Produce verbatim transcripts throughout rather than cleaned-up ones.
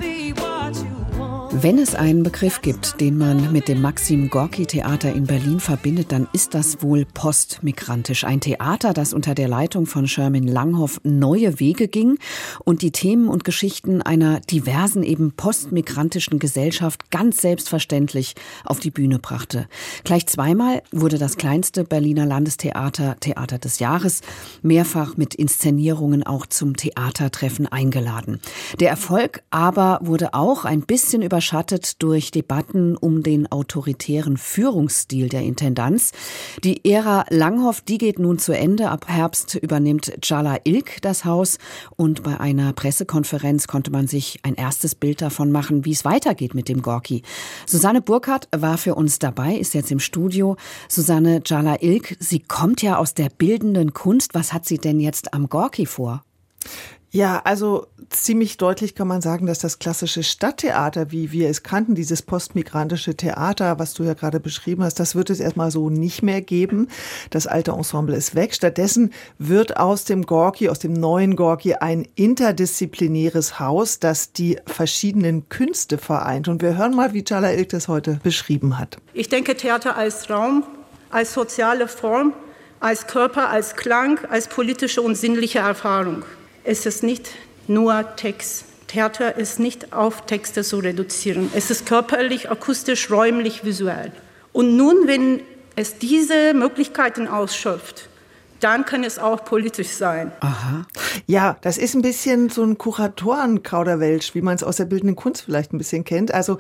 Wenn es einen Begriff gibt, den man mit dem Maxim Gorki Theater in Berlin verbindet, dann ist das wohl postmigrantisch. Ein Theater, das unter der Leitung von Sherman Langhoff neue Wege ging und die Themen und Geschichten einer diversen, eben postmigrantischen Gesellschaft ganz selbstverständlich auf die Bühne brachte. Gleich zweimal wurde das kleinste Berliner Landestheater Theater des Jahres mehrfach mit Inszenierungen auch zum Theatertreffen eingeladen. Der Erfolg aber wurde auch ein bisschen überschattet durch Debatten um den autoritären Führungsstil der Intendanz. Die Ära Langhoff, die geht nun zu Ende. Ab Herbst übernimmt Cala Ilk das Haus und bei einer Pressekonferenz konnte man sich ein erstes Bild davon machen, wie es weitergeht mit dem Gorki. Susanne Burkhardt war für uns dabei, ist jetzt im Studio. Susanne, Cala Ilk, sie kommt ja aus der bildenden Kunst. Was hat sie denn jetzt am Gorki vor? Ja, also ziemlich deutlich kann man sagen, dass das klassische Stadttheater, wie wir es kannten, dieses postmigrantische Theater, was du ja gerade beschrieben hast, das wird es erstmal so nicht mehr geben. Das alte Ensemble ist weg. Stattdessen wird aus dem Gorki, aus dem neuen Gorki ein interdisziplinäres Haus, das die verschiedenen Künste vereint. Und wir hören mal, wie Cala Ilk das heute beschrieben hat. Ich denke Theater als Raum, als soziale Form, als Körper, als Klang, als politische und sinnliche Erfahrung. Es ist nicht nur Text. Theater ist nicht auf Texte zu reduzieren. Es ist körperlich, akustisch, räumlich, visuell. Und nun, wenn es diese Möglichkeiten ausschöpft, dann kann es auch politisch sein. Aha. Ja, das ist ein bisschen so ein Kuratorenkauderwelsch, wie man es aus der bildenden Kunst vielleicht ein bisschen kennt. Also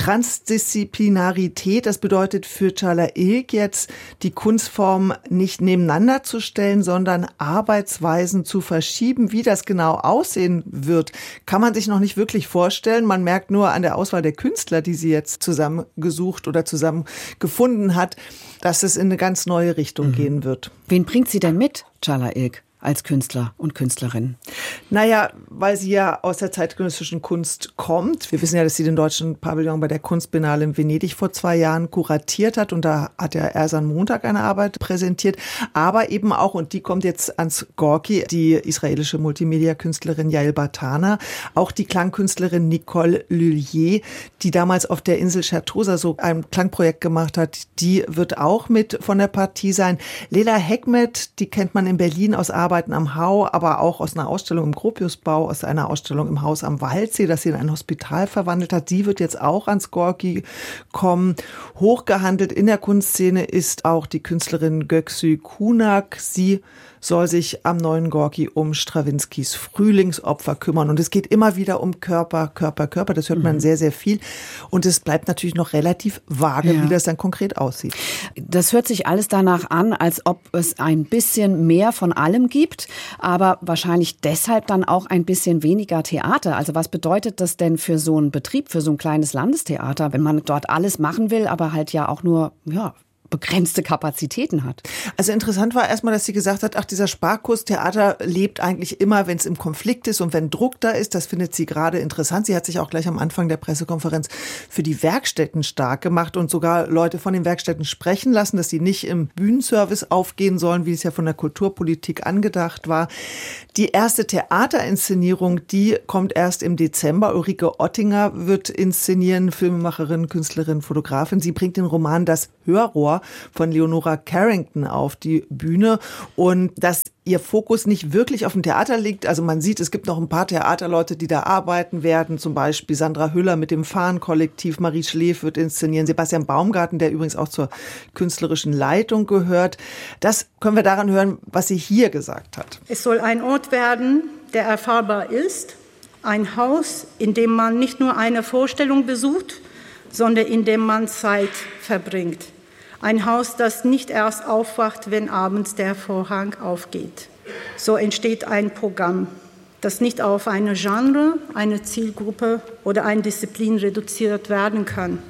Transdisziplinarität, das bedeutet für Cala Ilk jetzt, die Kunstform nicht nebeneinander zu stellen, sondern Arbeitsweisen zu verschieben. Wie das genau aussehen wird, kann man sich noch nicht wirklich vorstellen. Man merkt nur an der Auswahl der Künstler, die sie jetzt zusammengesucht oder zusammengefunden hat, dass es in eine ganz neue Richtung mhm. gehen wird. Wen bringt sie denn mit, Cala Ilk, als Künstler und Künstlerin? Naja, weil sie ja aus der zeitgenössischen Kunst kommt. Wir wissen ja, dass sie den deutschen Pavillon bei der Kunstbiennale in Venedig vor zwei Jahren kuratiert hat. Und da hat ja Ersan Montag eine Arbeit präsentiert. Aber eben auch, und die kommt jetzt ans Gorki, die israelische Multimedia-Künstlerin Yael Bartana. Auch die Klangkünstlerin Nicole Lullier, die damals auf der Insel Certosa so ein Klangprojekt gemacht hat. Die wird auch mit von der Partie sein. Lela Hekmet, die kennt man in Berlin aus Arbeiten am Hau, aber auch aus einer Ausstellung im Gropiusbau, aus einer Ausstellung im Haus am Waldsee, das sie in ein Hospital verwandelt hat. Sie wird jetzt auch ans Gorki kommen. Hochgehandelt in der Kunstszene ist auch die Künstlerin Göksu Kunak. Sie soll sich am neuen Gorki um Strawinskys Frühlingsopfer kümmern. Und es geht immer wieder um Körper, Körper, Körper. Das hört man mhm. sehr, sehr viel. Und es bleibt natürlich noch relativ vage, ja. wie das dann konkret aussieht. Das hört sich alles danach an, als ob es ein bisschen mehr von allem gibt, aber wahrscheinlich deshalb dann auch ein bisschen weniger Theater. Also was bedeutet das denn für so einen Betrieb, für so ein kleines Landestheater, wenn man dort alles machen will, aber halt ja auch nur, ja, begrenzte Kapazitäten hat. Also interessant war erstmal, dass sie gesagt hat, ach, dieser Sparkurs Theater lebt eigentlich immer, wenn es im Konflikt ist und wenn Druck da ist. Das findet sie gerade interessant. Sie hat sich auch gleich am Anfang der Pressekonferenz für die Werkstätten stark gemacht und sogar Leute von den Werkstätten sprechen lassen, dass sie nicht im Bühnenservice aufgehen sollen, wie es ja von der Kulturpolitik angedacht war. Die erste Theaterinszenierung, die kommt erst im Dezember. Ulrike Ottinger wird inszenieren, Filmemacherin, Künstlerin, Fotografin. Sie bringt den Roman Das Hörrohr von Leonora Carrington auf die Bühne und dass ihr Fokus nicht wirklich auf dem Theater liegt. Also man sieht, es gibt noch ein paar Theaterleute, die da arbeiten werden, zum Beispiel Sandra Hüller mit dem Fahnen-Kollektiv, Marie Schleef wird inszenieren, Sebastian Baumgarten, der übrigens auch zur künstlerischen Leitung gehört. Das können wir daran hören, was sie hier gesagt hat. Es soll ein Ort werden, der erfahrbar ist, ein Haus, in dem man nicht nur eine Vorstellung besucht, sondern in dem man Zeit verbringt. Ein Haus, das nicht erst aufwacht, wenn abends der Vorhang aufgeht. So entsteht ein Programm, das nicht auf eine Genre, eine Zielgruppe oder eine Disziplin reduziert werden kann.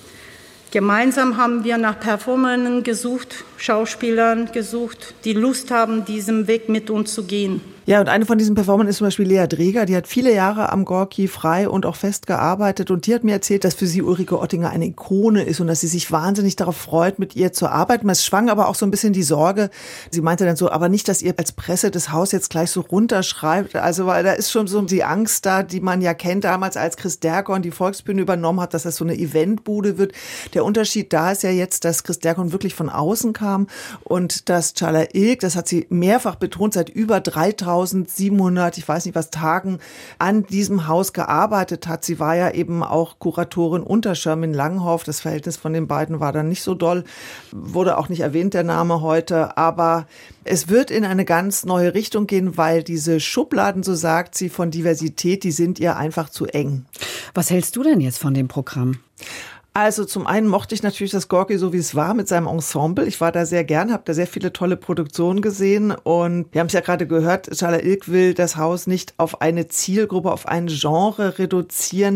Gemeinsam haben wir nach Performerinnen gesucht, Schauspielern gesucht, die Lust haben, diesen Weg mit uns zu gehen. Ja, und eine von diesen Performern ist zum Beispiel Lea Dreger, die hat viele Jahre am Gorki frei und auch fest gearbeitet und die hat mir erzählt, dass für sie Ulrike Oettinger eine Ikone ist und dass sie sich wahnsinnig darauf freut, mit ihr zu arbeiten. Es schwang aber auch so ein bisschen die Sorge, sie meinte dann so, aber nicht, dass ihr als Presse das Haus jetzt gleich so runterschreibt, also weil da ist schon so die Angst da, die man ja kennt damals, als Chris Dercon die Volksbühne übernommen hat, dass das so eine Eventbude wird. Der Unterschied da ist ja jetzt, dass Chris Dercon wirklich von außen kam und dass Çağla Ilk, das hat sie mehrfach betont, seit über dreitausendsiebenhundert, ich weiß nicht was, Tagen an diesem Haus gearbeitet hat. Sie war ja eben auch Kuratorin unter Shermin Langhoff. Das Verhältnis von den beiden war dann nicht so doll. Wurde auch nicht erwähnt, der Name heute. Aber es wird in eine ganz neue Richtung gehen, weil diese Schubladen, so sagt sie, von Diversität, die sind ihr einfach zu eng. Was hältst du denn jetzt von dem Programm? Also zum einen mochte ich natürlich das Gorki so, wie es war, mit seinem Ensemble. Ich war da sehr gern, habe da sehr viele tolle Produktionen gesehen und wir haben es ja gerade gehört, Çağla Ilk will das Haus nicht auf eine Zielgruppe, auf ein Genre reduzieren.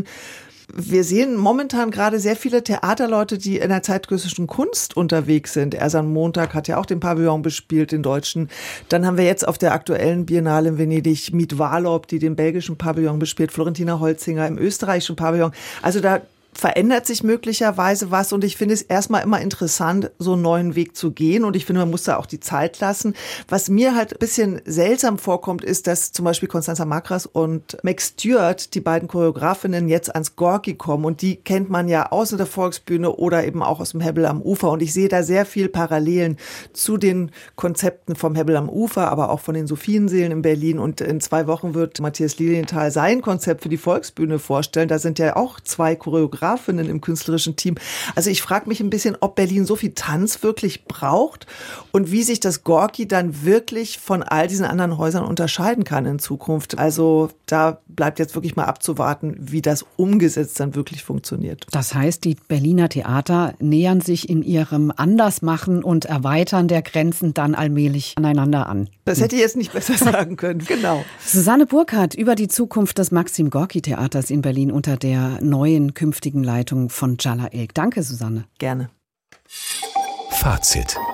Wir sehen momentan gerade sehr viele Theaterleute, die in der zeitgenössischen Kunst unterwegs sind. Ersan Montag hat ja auch den Pavillon bespielt, den deutschen. Dann haben wir jetzt auf der aktuellen Biennale in Venedig Miet Warlob, die den belgischen Pavillon bespielt, Florentina Holzinger im österreichischen Pavillon. Also da verändert sich möglicherweise was und ich finde es erstmal immer interessant, so einen neuen Weg zu gehen und ich finde, man muss da auch die Zeit lassen. Was mir halt ein bisschen seltsam vorkommt, ist, dass zum Beispiel Constanza Makras und Meg Stewart, die beiden Choreografinnen, jetzt ans Gorki kommen und die kennt man ja aus der Volksbühne oder eben auch aus dem Hebbel am Ufer und ich sehe da sehr viel Parallelen zu den Konzepten vom Hebbel am Ufer, aber auch von den Sophienseelen in Berlin und in zwei Wochen wird Matthias Lilienthal sein Konzept für die Volksbühne vorstellen. Da sind ja auch zwei Choreografen im künstlerischen Team. Also ich frage mich ein bisschen, ob Berlin so viel Tanz wirklich braucht und wie sich das Gorki dann wirklich von all diesen anderen Häusern unterscheiden kann in Zukunft. Also da bleibt jetzt wirklich mal abzuwarten, wie das umgesetzt dann wirklich funktioniert. Das heißt, die Berliner Theater nähern sich in ihrem Andersmachen und Erweitern der Grenzen dann allmählich aneinander an. Das hätte ich jetzt nicht besser sagen können, genau. Susanne Burkhardt über die Zukunft des Maxim-Gorki-Theaters in Berlin unter der neuen künftigen Leitung von Çağla Ilk. Danke, Susanne. Gerne. Fazit.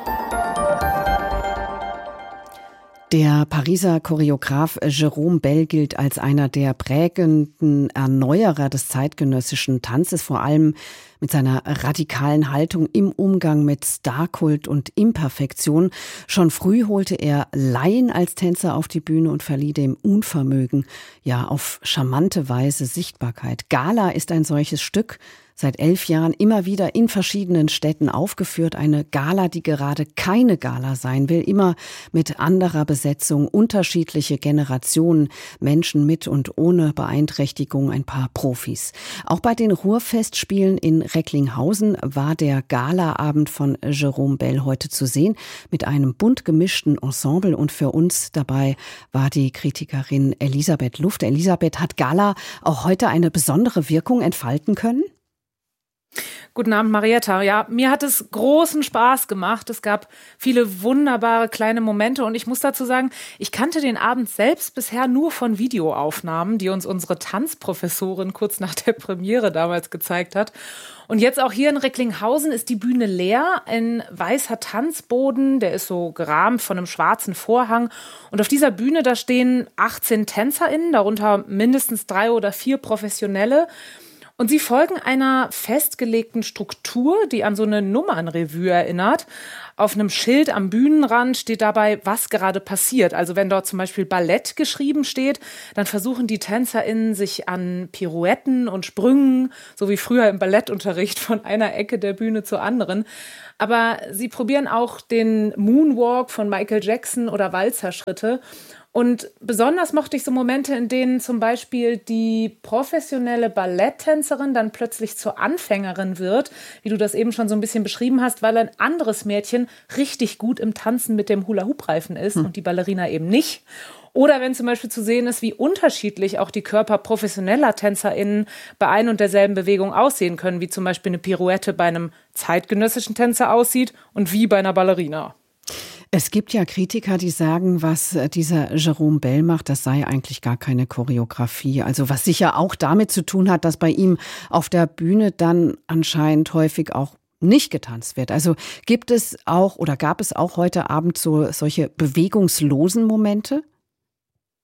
Der Pariser Choreograf Jérôme Bel gilt als einer der prägenden Erneuerer des zeitgenössischen Tanzes, vor allem mit seiner radikalen Haltung im Umgang mit Starkult und Imperfektion. Schon früh holte er Laien als Tänzer auf die Bühne und verlieh dem Unvermögen ja auf charmante Weise Sichtbarkeit. Gala ist ein solches Stück. Seit elf Jahren immer wieder in verschiedenen Städten aufgeführt. Eine Gala, die gerade keine Gala sein will. Immer mit anderer Besetzung, unterschiedliche Generationen, Menschen mit und ohne Beeinträchtigung, ein paar Profis. Auch bei den Ruhrfestspielen in Recklinghausen war der Galaabend von Jérôme Bel heute zu sehen. Mit einem bunt gemischten Ensemble und für uns dabei war die Kritikerin Elisabeth Luft. Elisabeth, hat Gala auch heute eine besondere Wirkung entfalten können? Guten Abend, Marietta. Ja, mir hat es großen Spaß gemacht. Es gab viele wunderbare kleine Momente und ich muss dazu sagen, ich kannte den Abend selbst bisher nur von Videoaufnahmen, die uns unsere Tanzprofessorin kurz nach der Premiere damals gezeigt hat. Und jetzt auch hier in Recklinghausen ist die Bühne leer, ein weißer Tanzboden, der ist so gerahmt von einem schwarzen Vorhang. Und auf dieser Bühne, da stehen achtzehn TänzerInnen, darunter mindestens drei oder vier Professionelle. Und sie folgen einer festgelegten Struktur, die an so eine Nummernrevue erinnert. Auf einem Schild am Bühnenrand steht dabei, was gerade passiert. Also wenn dort zum Beispiel Ballett geschrieben steht, dann versuchen die TänzerInnen sich an Pirouetten und Sprüngen, so wie früher im Ballettunterricht, von einer Ecke der Bühne zur anderen. Aber sie probieren auch den Moonwalk von Michael Jackson oder Walzerschritte. Und besonders mochte ich so Momente, in denen zum Beispiel die professionelle Balletttänzerin dann plötzlich zur Anfängerin wird, wie du das eben schon so ein bisschen beschrieben hast, weil ein anderes Mädchen richtig gut im Tanzen mit dem Hula-Hoop-Reifen ist hm. und die Ballerina eben nicht. Oder wenn zum Beispiel zu sehen ist, wie unterschiedlich auch die Körper professioneller TänzerInnen bei ein und derselben Bewegung aussehen können, wie zum Beispiel eine Pirouette bei einem zeitgenössischen Tänzer aussieht und wie bei einer Ballerina. Es gibt ja Kritiker, die sagen, was dieser Jérôme Bel macht, das sei eigentlich gar keine Choreografie. Also was sicher auch damit zu tun hat, dass bei ihm auf der Bühne dann anscheinend häufig auch nicht getanzt wird. Also gibt es auch oder gab es auch heute Abend so solche bewegungslosen Momente?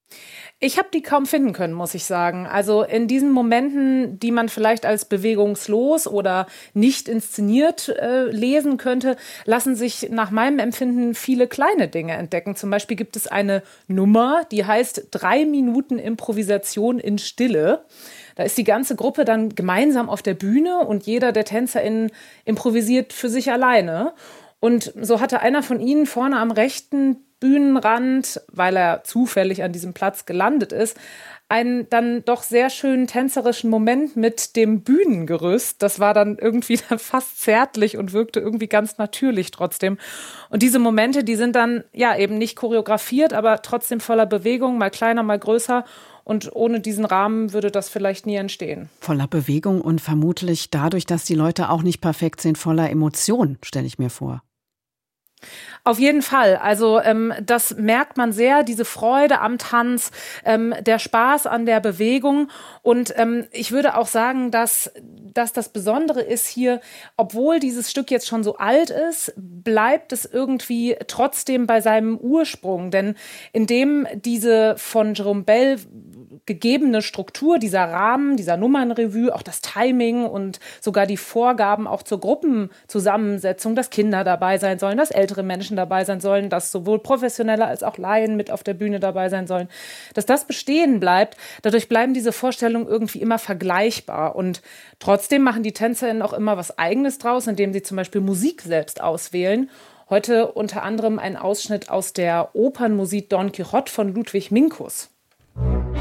Ich habe die kaum finden können, muss ich sagen. Also in diesen Momenten, die man vielleicht als bewegungslos oder nicht inszeniert äh, lesen könnte, lassen sich nach meinem Empfinden viele kleine Dinge entdecken. Zum Beispiel gibt es eine Nummer, die heißt drei Minuten Improvisation in Stille. Da ist die ganze Gruppe dann gemeinsam auf der Bühne und jeder der TänzerInnen improvisiert für sich alleine. Und so hatte einer von ihnen vorne am rechten Bühnenrand, weil er zufällig an diesem Platz gelandet ist, einen dann doch sehr schönen tänzerischen Moment mit dem Bühnengerüst. Das war dann irgendwie fast zärtlich und wirkte irgendwie ganz natürlich trotzdem. Und diese Momente, die sind dann ja eben nicht choreografiert, aber trotzdem voller Bewegung, mal kleiner, mal größer. Und ohne diesen Rahmen würde das vielleicht nie entstehen. Voller Bewegung und vermutlich dadurch, dass die Leute auch nicht perfekt sind, voller Emotionen, stelle ich mir vor. Auf jeden Fall. Also ähm, das merkt man sehr, diese Freude am Tanz, ähm, der Spaß an der Bewegung. Und ähm, ich würde auch sagen, dass, dass das Besondere ist hier, obwohl dieses Stück jetzt schon so alt ist, bleibt es irgendwie trotzdem bei seinem Ursprung. Denn indem diese von Jerome Bell gegebene Struktur, dieser Rahmen, dieser Nummernrevue, auch das Timing und sogar die Vorgaben auch zur Gruppenzusammensetzung, dass Kinder dabei sein sollen, dass ältere Menschen dabei sein sollen, dass sowohl Professionelle als auch Laien mit auf der Bühne dabei sein sollen, dass das bestehen bleibt. Dadurch bleiben diese Vorstellungen irgendwie immer vergleichbar. Und trotzdem machen die TänzerInnen auch immer was Eigenes draus, indem sie zum Beispiel Musik selbst auswählen. Heute unter anderem ein Ausschnitt aus der Opernmusik Don Quixote von Ludwig Minkus.